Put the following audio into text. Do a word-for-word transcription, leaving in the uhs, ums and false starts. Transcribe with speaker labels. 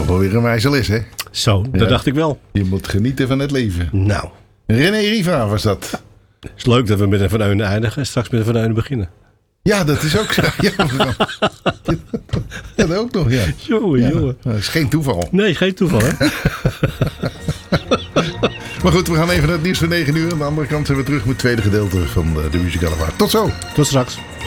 Speaker 1: wel weer een wijze les, hè?
Speaker 2: Zo, dat
Speaker 1: Ja.
Speaker 2: dacht ik wel.
Speaker 1: Je moet genieten van het leven.
Speaker 2: Nou,
Speaker 1: René Riva was dat.
Speaker 2: het is leuk dat we met een Van Eunen eindigen en straks met een Van Eunen beginnen.
Speaker 1: Ja, dat is ook zo. Ja, ja, dat ook nog, ja.
Speaker 2: Jongen,
Speaker 1: Ja,
Speaker 2: jongen.
Speaker 1: dat is geen toeval.
Speaker 2: Nee, geen toeval, hè?
Speaker 1: Maar goed, we gaan even naar het nieuws van negen uur. Aan de andere kant zijn we terug met het tweede gedeelte van de, de muzikale waard. Tot zo!
Speaker 2: Tot straks.